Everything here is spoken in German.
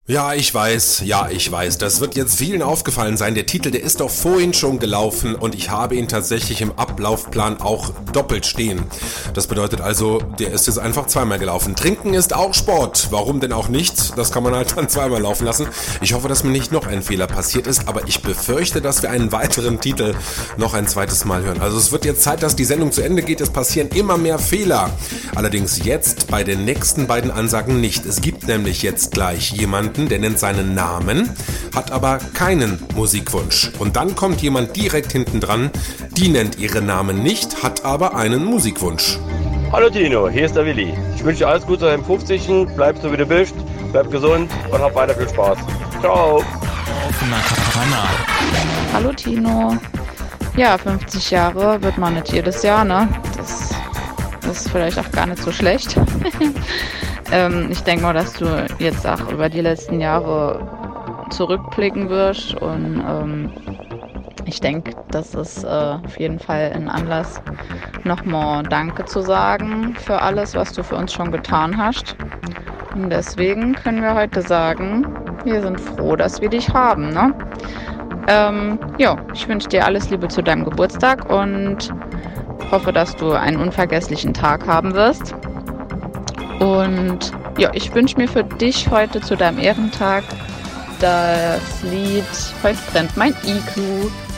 Ja, ich weiß. Das wird jetzt vielen aufgefallen sein. Der Titel, der ist doch vorhin schon gelaufen und ich habe ihn tatsächlich im Ablaufplan auch doppelt stehen. Das bedeutet also, der ist jetzt einfach zweimal gelaufen. Trinken ist auch Sport. Warum denn auch nicht? Das kann man halt dann zweimal laufen lassen. Ich hoffe, dass mir nicht noch ein Fehler passiert ist, aber ich befürchte, dass wir einen weiteren Titel noch ein zweites Mal hören. Also es wird jetzt Zeit, dass die Sendung zu Ende geht. Es passieren immer mehr Fehler. Allerdings jetzt bei den nächsten beiden Ansagen nicht. Es gibt nämlich jetzt gleich jemanden, der nennt seinen Namen, hat aber keinen Musikwunsch. Und dann kommt jemand direkt hinten dran, die nennt ihren Namen nicht, hat aber einen Musikwunsch. Hallo Tino, hier ist der Willi. Ich wünsche dir alles Gute im 50. Bleib so wie du bist, bleib gesund und hab weiter viel Spaß. Ciao. Offener Kanal. Hallo Tino. Ja, 50 Jahre wird man nicht jedes Jahr, ne? Das ist vielleicht auch gar nicht so schlecht. Ich denke mal, dass du jetzt auch über die letzten Jahre zurückblicken wirst und ich denke, das ist auf jeden Fall ein Anlass, nochmal Danke zu sagen für alles, was du für uns schon getan hast. Und deswegen können wir heute sagen, wir sind froh, dass wir dich haben, ne? Ja, ich wünsche dir alles Liebe zu deinem Geburtstag und hoffe, dass du einen unvergesslichen Tag haben wirst. Und ja, ich wünsche mir für dich heute zu deinem Ehrentag das Lied Heute brennt mein Iglu